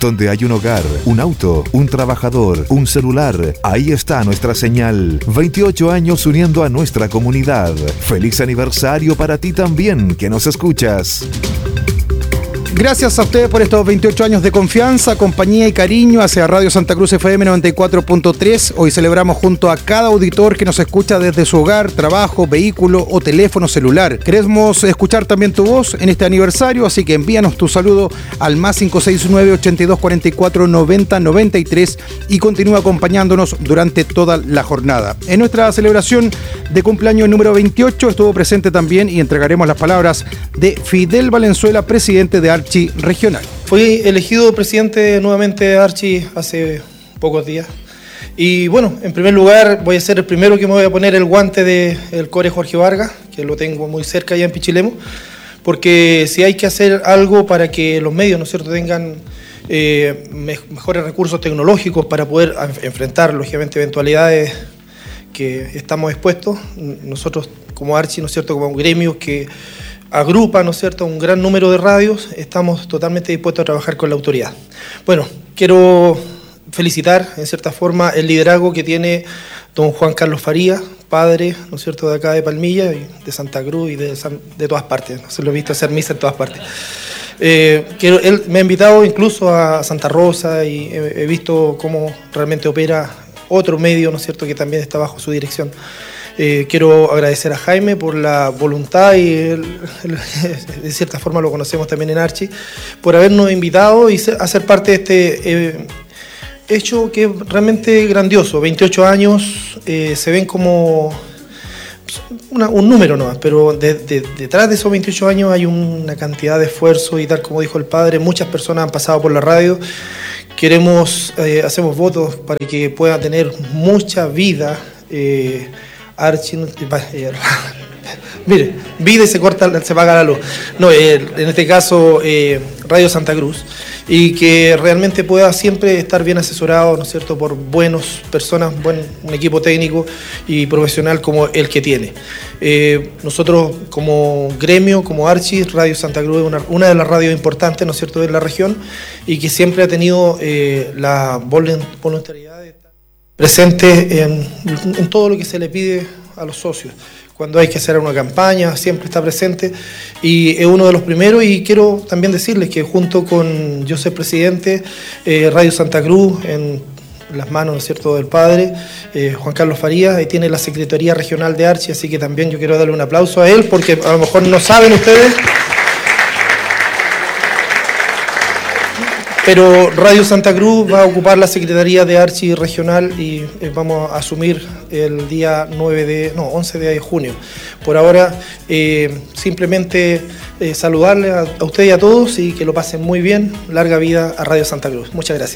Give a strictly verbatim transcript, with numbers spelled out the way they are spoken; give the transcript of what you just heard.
Donde hay un hogar, un auto, un trabajador, un celular, ahí está nuestra señal. veintiocho años uniendo a nuestra comunidad. Feliz aniversario para ti también, que nos escuchas. Gracias a ustedes por estos veintiocho años de confianza, compañía y cariño hacia Radio Santa Cruz F M noventa y cuatro punto tres. Hoy celebramos junto a cada auditor que nos escucha desde su hogar, trabajo, vehículo o teléfono celular. Queremos escuchar también tu voz en este aniversario, así que envíanos tu saludo al más cinco seis nueve, ochenta y dos cuarenta y cuatro, noventa, noventa y tres y continúa acompañándonos durante toda la jornada. En nuestra celebración de cumpleaños número veintiocho estuvo presente también y entregaremos las palabras de Fidel Valenzuela, presidente de Archi Regional. Fui elegido presidente nuevamente de Archi hace pocos días. Y bueno, en primer lugar voy a ser el primero que me voy a poner el guante del core Jorge Vargas, que lo tengo muy cerca allá en Pichilemu, porque si hay que hacer algo para que los medios, ¿no es cierto?, tengan eh, me mejores recursos tecnológicos para poder enfrentar, lógicamente, eventualidades que estamos expuestos, nosotros como Archi, ¿no es cierto?, como gremios que agrupa, ¿no es cierto?, un gran número de radios, estamos totalmente dispuestos a trabajar con la autoridad. Bueno, quiero felicitar, en cierta forma, el liderazgo que tiene don Juan Carlos Farías, padre, ¿no es cierto?, de acá de Palmilla, y de Santa Cruz y de, San, de todas partes, ¿no? Se lo he visto hacer misa en todas partes. Eh, quiero, él me ha invitado incluso a Santa Rosa y he, he visto cómo realmente opera otro medio, ¿no es cierto?, que también está bajo su dirección. Eh, quiero agradecer a Jaime por la voluntad y el, el, de cierta forma lo conocemos también en Archi, por habernos invitado y ser, a ser parte de este eh, hecho que es realmente grandioso. veintiocho años eh, se ven como una, un número nomás, pero de, de, detrás de esos veintiocho años hay una cantidad de esfuerzo y tal como dijo el padre, muchas personas han pasado por la radio. Queremos, eh, hacemos votos para que pueda tener mucha vida. Eh, Archi, eh, mire, vida y se corta, se paga la luz. No, eh, en este caso eh, Radio Santa Cruz, y que realmente pueda siempre estar bien asesorado, ¿no es cierto?, por buenas personas, buen, un equipo técnico y profesional como el que tiene. Eh, nosotros como gremio, como Archi, Radio Santa Cruz es una, una de las radios importantes, ¿no es cierto?, de la región y que siempre ha tenido eh, la voluntariedad de estar presente en, en todo lo que se le pide a los socios. Cuando hay que hacer una campaña, siempre está presente y es uno de los primeros. Y quiero también decirles que junto con yo ser presidente, eh, Radio Santa Cruz, en las manos, ¿no es cierto?, del padre, eh, Juan Carlos Farías, ahí tiene la Secretaría Regional de Archi, así que también yo quiero darle un aplauso a él, porque a lo mejor no saben ustedes, pero Radio Santa Cruz va a ocupar la Secretaría de Archi Regional y eh, vamos a asumir el día nueve de, no, once de junio. Por ahora, eh, simplemente eh, saludarle a, a usted y a todos y que lo pasen muy bien. Larga vida a Radio Santa Cruz. Muchas gracias.